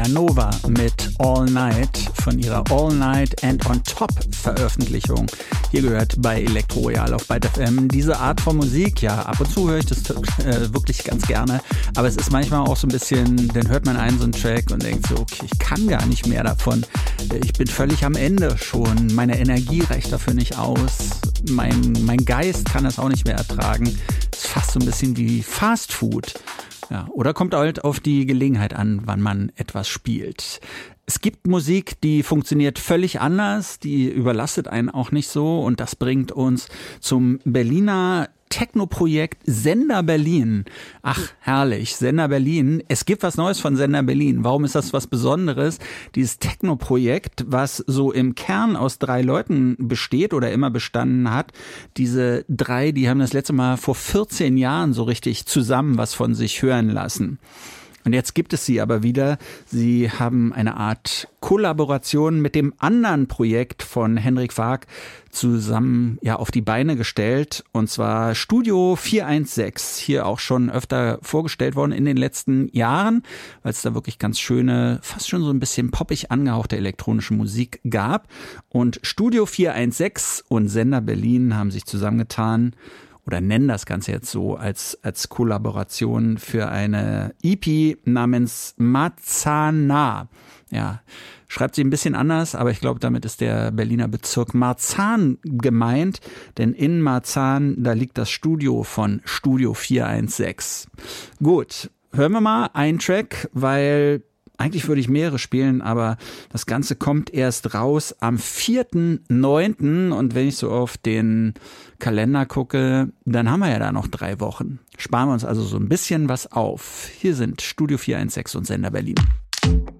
Nova mit All Night von ihrer All Night and on Top Veröffentlichung. Hier gehört bei Elektro Royal auf Byte FM diese Art von Musik. Ja, ab und zu höre ich das wirklich ganz gerne, aber es ist manchmal auch so ein bisschen, dann hört man einen so einen Track und denkt so, okay, ich kann gar nicht mehr davon. Ich bin völlig am Ende schon. Meine Energie reicht dafür nicht aus. Mein Geist kann das auch nicht mehr ertragen. Es ist fast so ein bisschen wie Fast Food. Ja, oder kommt halt auf die Gelegenheit an, wann man etwas spielt. Es gibt Musik, die funktioniert völlig anders, die überlastet einen auch nicht so und das bringt uns zum Berliner Techno-Projekt Sender Berlin. Ach, herrlich, Sender Berlin. Es gibt was Neues von Sender Berlin. Warum ist das was Besonderes? Dieses Techno-Projekt, was so im Kern aus 3 Leuten besteht oder immer bestanden hat. Diese 3, die haben das letzte Mal vor 14 Jahren so richtig zusammen was von sich hören lassen. Und jetzt gibt es sie aber wieder. Sie haben eine Art Kollaboration mit dem anderen Projekt von Henrik Wag zusammen auf die Beine gestellt. Und zwar Studio 416. Hier auch schon öfter vorgestellt worden in den letzten Jahren, weil es da wirklich ganz schöne, fast schon so ein bisschen poppig angehauchte elektronische Musik gab. Und Studio 416 und Sender Berlin haben sich zusammengetan oder nennen das Ganze jetzt so als Kollaboration für eine EP namens Marzahn. Ja, schreibt sie ein bisschen anders, aber ich glaube, damit ist der Berliner Bezirk Marzahn gemeint, denn in Marzahn, da liegt das Studio von Studio 416. Gut, hören wir mal einen Track, weil eigentlich würde ich mehrere spielen, aber das Ganze kommt erst raus am 4.9. Und wenn ich so auf den Kalender gucke, dann haben wir ja da noch 3 Wochen. Sparen wir uns also so ein bisschen was auf. Hier sind Studio 416 und Sender Berlin.